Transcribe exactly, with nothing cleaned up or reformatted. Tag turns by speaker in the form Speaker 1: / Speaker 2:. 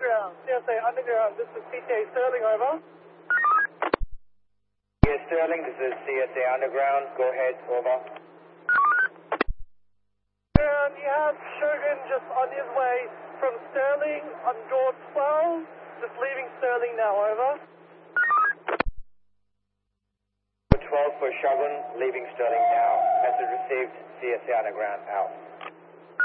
Speaker 1: Underground. C S A Underground, this is C T A Sterling, over.
Speaker 2: C S A Sterling, this is C S A Underground. Go ahead, over.
Speaker 1: And you have Shogun just on his way from Sterling on door twelve, just leaving Sterling now, over.
Speaker 2: twelve for Shogun, leaving Sterling now. Message received, C S A Underground, out.